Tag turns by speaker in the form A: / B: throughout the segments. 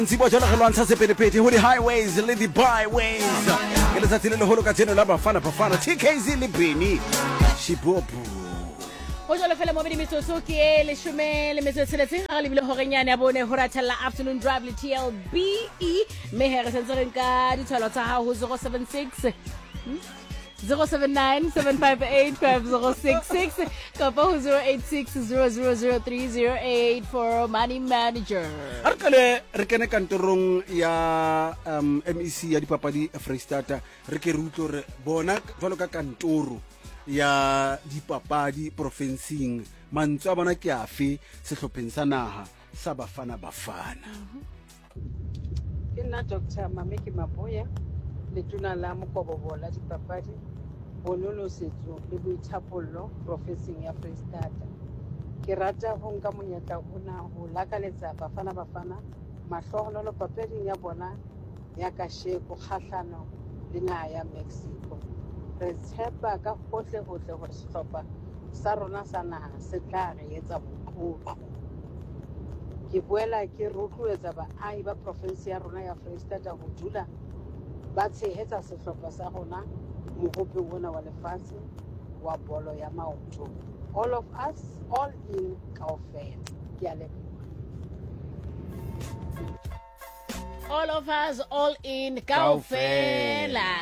A: Ntsibo jana go lwantsha sepedepedi ho di-highways le di-byways ke letsatsi le leholo ka tseno la bafana TKZ le Beni Shibobu
B: go jalo fela mo metsotso ke e leshome le metso e tsheletseng ga lebile horenyane ya bone ho ratella afternoon drive le TLBE mme he re sentse re nka ditshwalo tsa hao ho 076 079-758-5066 kapa ho 086-000-308 for money manager.
A: Re kene kantorong ya MEC ya dipapadi Freistata re ke rutlo re bona jwalo ka kantoro ya dipapadi provinceng mantswe a bona ke afe sehlopheng sa naha sa bafana.
C: Ke nna Dr. Mameki Maboya letona la Mokobobo la dipapadi bonolo setso le boithapollo provinceng ya Freistata. Ke rata ho nka monyetla ona ho lakaletsa bafana mahlohonolo papading ya bona ya kasheko kgahlano le naha ya Mexico. Re tshepa ka hohle hore sehlopha sa rona sa naha se tla re etsa botlotlo. Ke boela ke rotloetsa baahi ba province ya rona ya Freistata ho dula ba tshehetsa sehlopha sa rona mohopeng ona wa lefatshe wa bolo ya maoto. All of us, all in kaofela. Ke a leboha.
B: All of us, all in kaofela.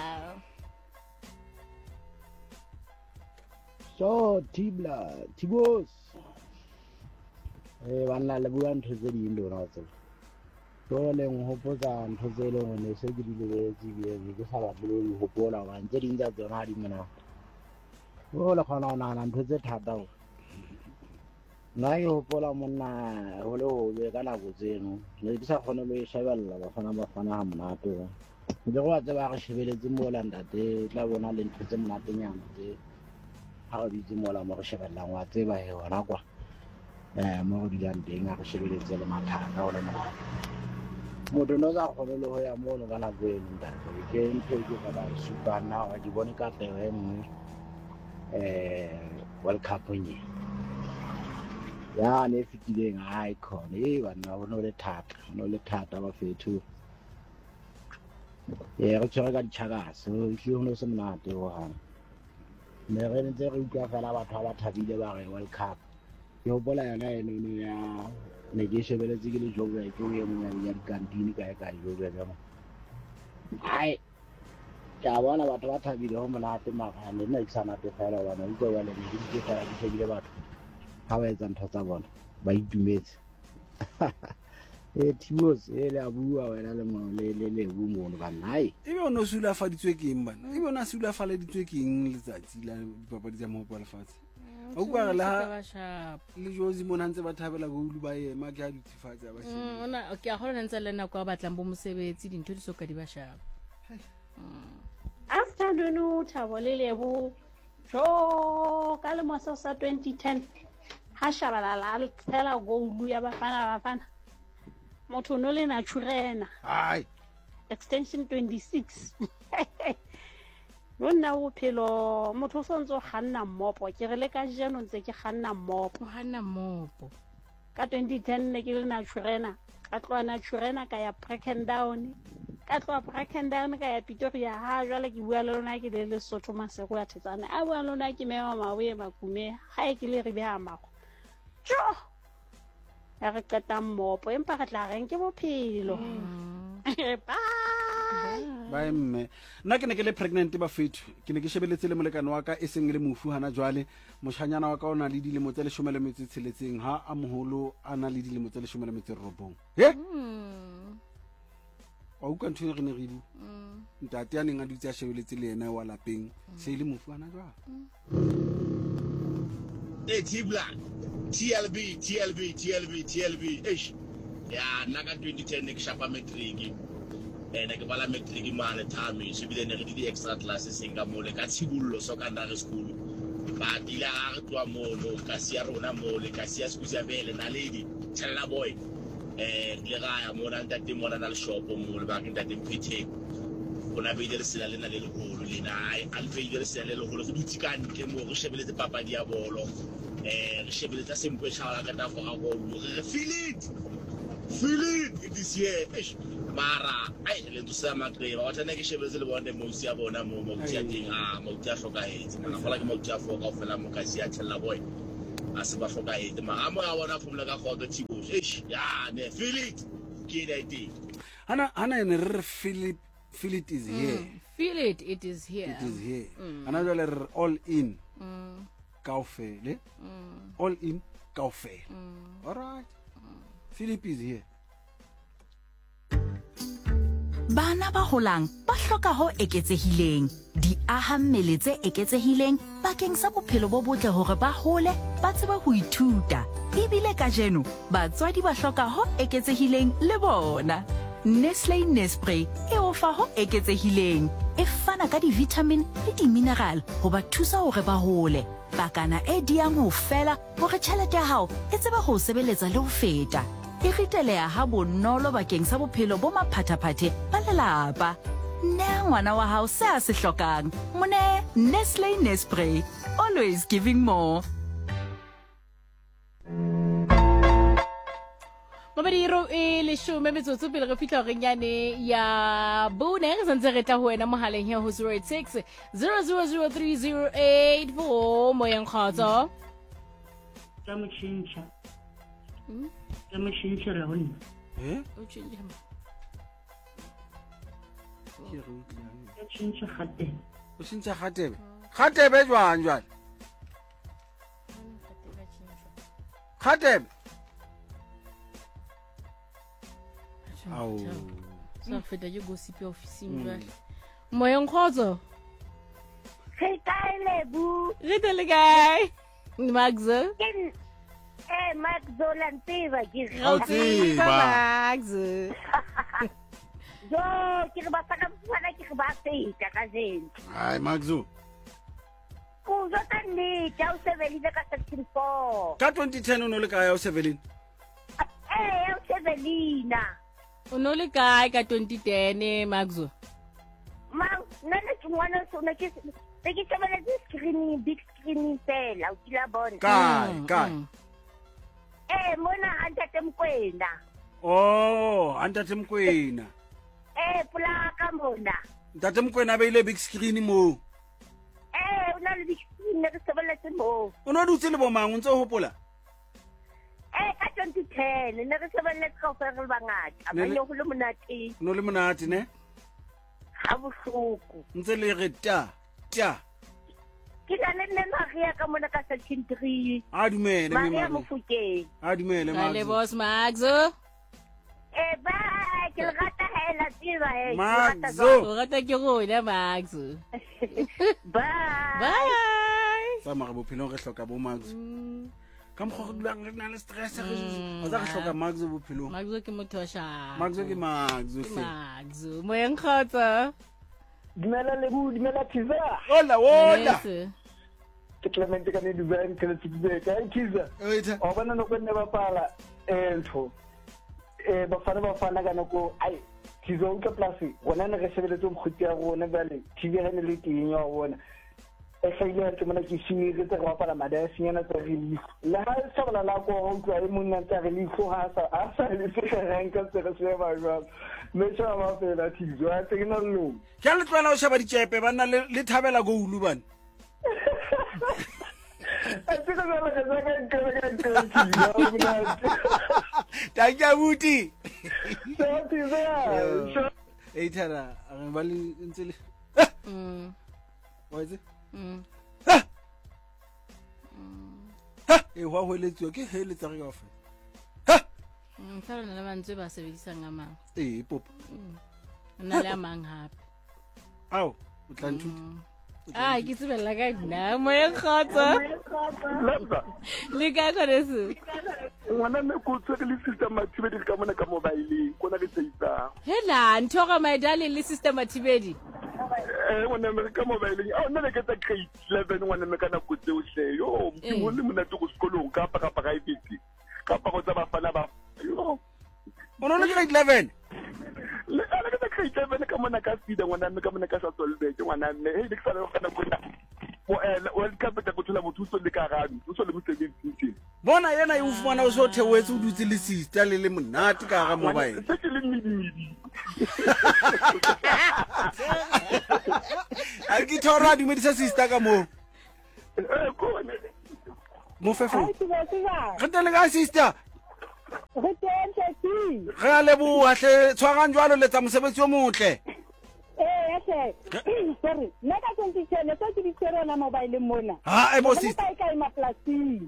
D: So Tibos banna le bua ntho tse di ndona tse so le ngopotsa ntho tse le ngone se ke di lebetse ke sa ba bolo hopola ba ntse di ntse tsona di mena o le khona ona ntho tse thata o na yo hopola monna ho le ho be kana go tseno ne di sa khona le shebella bafana ha monate ba ke go tse ba re shebeletse mo landate tla bona le ntho tse monate nyana tse ha di tse mola mo re shebella wa tseba he ona kwa mo di yang teng a re shebeletse le mathata o le mo motho no za go le ho ya mo no kana go eng ntate ke ntho ke ba ba supa na wa di bone ka teng e nngwe World Cup nye ya ne fitileng icon bana ho no le thata ba fethu re tsere ka ditshakaso ho no se monate ho hang ne re ntse re utlwa fela batho ba thabile ba re World Cup yo bola yana eno ya ne ke shebeletse ke le jogo ke o ye mo ya dikantini ka yo be mo ai ka bona batho ba thabile ho monate mara ne nna tsana te fela bana ntse ba le ke fela ke shebile batho ha ba etsa ntho tsa bona ba itumetse Tibos le a bua wena le mo le bumono ba nai
A: ebe o no sulafaditswe ke eng bana ebe o na sulafaleditswe ke eng letsatsi la dipapadi tsa mo lefatshe o bua la le Jozi mona ntse ba thabela go lu ba ema ke a ditifatsa ba shebe
B: ona ke a gona ntse le nna kwa batlang bo mosebetsi dintho di soka di ba shapa
E: afternoon Thabo le Lebo jo ka le moso sa 2010 ha shabala la tshela go lu ya bafana motho no le na tshurena
A: ai
E: extension 26 Rona o phelo motho sontso ganna mmopo ke re le ka jeno ntse ke ganna mmopo ka 2010 ne ke le na tshurena ka tlwana tshurena ka ya Brackendown ka tloa Brackendown ka ya Pretoria ha jwale ke bua le lona ke le Lesotho Masego ya Thetsana a bua lona ke mema mawe makume ha e ke le re beha mago jo ya re qeta mmopo empa re tla reng ke bophelo
A: bye mme nna ke ne ke le pregnant ba fethu ke ne ke shebeletse le molekane wa ka e seng le mofu hana jwale moshanyana wa ka o na le dilemo tse 16 ha a moholo a na le dilemo tse 19 wa uka ntho re ne re di ntate ya neng a dutse a shebeletse le yena wa lapeng se le mofu hana jwale
F: Tibla TLB eish ya naka 2010 ne ke shapa matric ene ke bala matric mane thami se bile ne re di extra classes senga mole ka tsibullo secondary school ba dila re twa mono ka sia rona mole ka sia skuza bele na lady tshela boy le ga ya mona ntate mona na le shop mole ba ke ntate mphethe ona be dire sela lena le leholo lena ai alfe dire sela le leholo go dutse ka ntle mo go shebeletse papadi ya bolo re shebeletse sempwe tshwala ka tafo ga go re feel it feel it is here eish mara ai le ntse ya magreba wa tsana ke shebetse le bone mo sia bona mo tsia ding mo tsia hloka etse mana gola ke mo tsia foka o fela mo ka sia tshella boy a se ba hloka etse ma mo ya bona fumula ka khoto thibo eish ya ne feel it ke ile ite
A: hana ene re feel it is here
B: Feel it is here.
A: it is here ana jole re all in kaofele all in kaofele all right Philip is here
G: Bana ba holang ba hloka ho eketsehileng di aha mmele tse eketsehileng bakeng sa bophelo bo botle hore ba hole ba tseba ho ithuta ebile ka jeno batswadi ba hloka ho eketsehileng le bona Nestlé Nespray e ofa ho eketsehileng e fana ka di-vitamin le di-mineral ho ba thusa hore ba hole pakana e diang ho fela hore tjhelete ya hao e tsebe ho sebeletsa le ho feta e riteleha ha bonolo bakeng sa bophelo bo maphathaphathe ba lelapa nea ngwana wa hao se a se hlokang mone Nestlé Nespray always giving more
B: Mabadiro e le shume metsotso pele re fitla re nyane ya bone re santse re tla ho wena mohaleng here ho 086 0003084 moyeng khotso
H: tsa motšhintšha re go nna
B: o tshintse ma
H: tsa tšhintšha gate
A: o sintse gatebe jwang gatebe Au.
B: sa feta je gossip officing jwale moyeng khotso
E: Ge kae lebu?
B: re tele kae Max
E: Max Zolantiva ke
A: Au tseba.
B: Max
E: Jo, ke ba fana fana ke ba feta ka jeno.
A: ai Maxo
E: Ku zo tani, ja o se velile ka section 4.
A: ka 2010 o no le kae o 7
E: O se velina.
B: o no le kae ka 2010 Maxo
E: Ma, nana ke ngwana sona ke tsebela screen big screen fela, o tla bona.
A: kae
E: Mona Ntate Mkwena.
A: oh Ntate Mkwena
E: Pula ka mona.
A: Ntate Mkwena ba ile big screen mo
E: O na le big screen re sebeletse mo.
A: o no dutse le bomang o ntse o hopola
E: Ka 2010 ne re sebeletse ka ofela re bangata. Ba ile go le monate.
A: o no le monate ne
E: Ha bohloko.
A: ntse le re ta
E: Ke na le nna Maria ka mona ka section 3.
A: a dumele
E: Maria
A: mme
E: Mofokeng.
A: a dumele
B: ka le
A: Maxo
B: boss Maxo
E: Ba ke le rata hela tseba
A: Maxo
B: o rata ke rona Maxo
E: Bye.
A: fa mare bophelong re hloka bo Maxo ka mokgwa go dulang re na le stress re tsa re hloka Maxo bophelong
B: Maxo ke motho wa sha
A: Maxo ke Maxo
B: Maxo moyeng khotso
I: Dumela lebu, dumela Kiza.
A: hola
I: Ke Clement ka ne design ke tsitse ka Kiza.
A: oitha
I: O bona no kwenne ba pala ntho. Ba fana kana ko ai Kiza o ke place. Bona ne re sebeletse mokhuti ya rona bale. TV ha ne le teng ya bona. Sa ile ke mona ke shiri tse go pala mada senyana tsa release. La ha sa bala la ko ho tswa e monna tsa release ha sa le se ranka se re se ba jwa. Me tsa ma fela Kiza a tsena lo.
A: ke le tlwana o shaba ditjepe ba nna le thabela goulu bana thank you buti thara ba le ntse le wa itse wa hweletswa ke heletsa re ka fa
B: mfana na mantse ba sebedisang a mang
A: pop
B: nna le a mang hape
A: ao o tla nthuta
B: ke tsebella ka nna moyeng khotso le ka kgoneso
I: ngwana me ko tswe le system activity ka mona ka mobile ko na le tseitsa
B: hela ntho ga maidale le system activity
I: ngwana me ka mobile a nna le ka tsa grade 11 ngwana me kana go tse o hle yo mo le mona go sekolong ka pa private ka pa go tsa bafana ba yo
A: o no le grade 11
I: le ala ka grade 11 ka mona ka sida ngwana me ka mona ka sa solve ngwana me he le ka sana go na World Cup ta go tla mothuso le ka rami o so le mo 17
A: bona yena e o fumana o so theoetse o dutse le sister le monate ka ga mobile
I: se ke le mmidi
A: a ke thora dumedisa sister ka mo mo fefo re tele ka sister ge a leboa hle tshwarang jwalo le tsa mosebetsi o motle
E: sorry nna ka 2010 so ke di tshwerena mobile mona
A: e bo sister
E: ka maplasing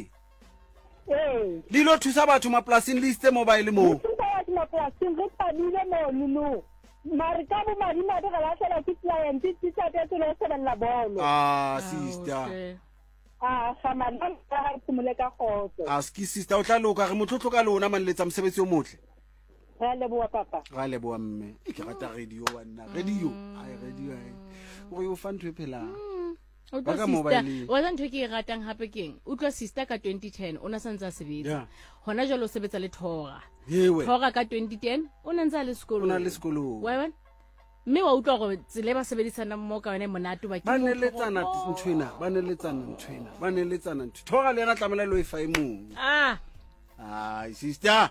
A: dilo thusa batho maplasing le iste mobile mo
E: thusa batho maplasing re padile mo mare ka bo madimadi ga latlhela ke client ke sa tse le sebella bolo
A: sister
E: samana ka tsumule ka khotso
A: ski sister o tla loka re motlotlo ka lona man letsa mosebetsi o motle
E: ga leboa papa
A: ga leboa mme ke rata radio wa nna radio o yo fan tho phela
B: o tla sister wa tla ntho ke ratang hape keng o tla sister ka 2010 ona santsa sebetsa hona jalo o sebetsa le Thora Thora ka 2010 ona ntse le sekolo
A: ona le sekolo
B: wa bona mme wa utlwa go tsele ba sebedisana mmo ka yone monate ba ke
A: ba neletsana ntwena ba neletsana ntho Thora le yena tlamela lo ifa imong sister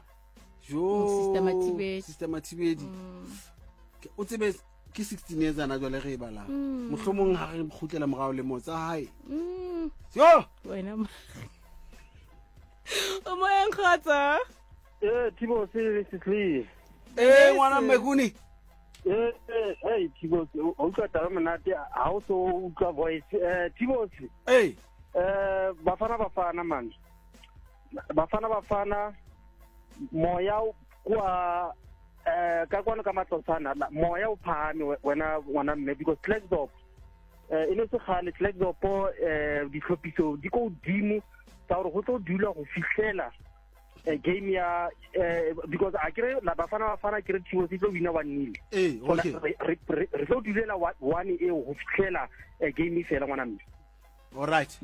A: sister Mathibedi o tsebe ke 16 years ana jwale ge e bala mohlomong ha re khutlela morao le motsa hae
B: wena o mo yang khatsa
I: Thibo se clear
A: ngwana Mmekuni
I: hey Thibo o ka tara monate ha o so utlwa voice Thibo bafana man bafana moya kwa ka kwana ka matlosana moya o phame wena ngwana mme because Flexdop ene se khale Flexdop di tlhopiso di go dimo tsa gore go tlo dula go fihlela game ya because a kere la bafana kere Thibo se tlo wina 1-0 re tlo dulela 1 e go fihlela game fela ngwana mme
A: all right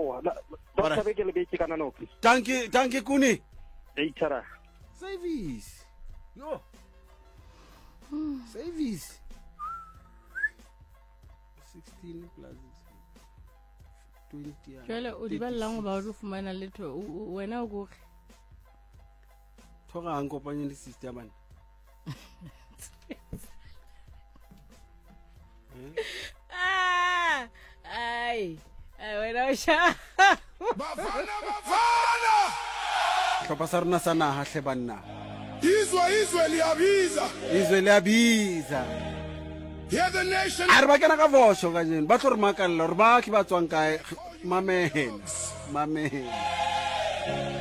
A: thank you Kuni
I: tara
A: service service 16 plus 20
B: jale o di ballang ba o fumana letho wena o go
A: Thora ang kopanya le sister bana
B: wena o sha
A: bafana tlhopha sa rona sa naga hle banna
J: izwe
A: liyabiza
J: hear the nation
A: a re ba kena ka vosho ka jeno ba tlo re makalla gore ba ke ba tswang kae mamela